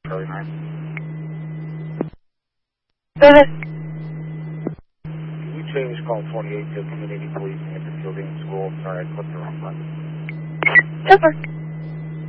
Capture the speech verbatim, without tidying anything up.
Charlie nine. Go ahead. Can you change call twenty-eight to community policing at the Fielding School? Sorry, I clicked the wrong button. Super.